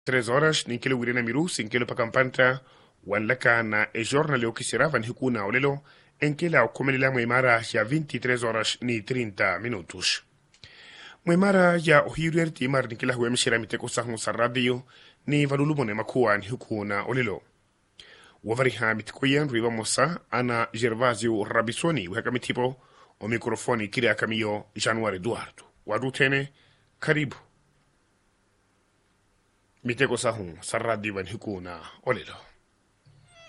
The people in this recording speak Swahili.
3 horas ninkele wirina miru sinkele pakampanta wanlaka na e jornal o kisira van hikuna olelo enkela komelila mwemara ya 23 horas ni 30 minutos. Mwemara ya ohiruer timar ninkela huemshira miteko sahun sa radio ni valulumone makuwa ni hikuna olelo. Wavariha mitikoyen riba mosa ana Gervasio Rabisoni weka mitipo o mikrofoni kiria kamio Januari Eduardo. Wadutene, karibu. Miteko sahun sa radio van hikuna olelo.